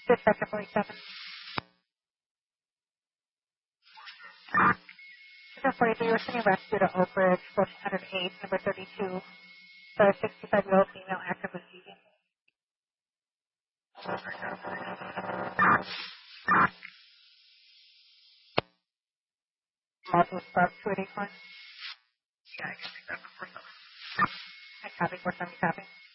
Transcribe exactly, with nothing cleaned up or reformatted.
Good sector forty-seven. Sector forty-three, we're sending rescue to Oak Ridge, fourteen hundred eight, number thirty-two. So sixty-five-year-old female actively bleeding. Multiple spark two eighty-one. Yeah, I can take that before seven. I copy four seventy, copy.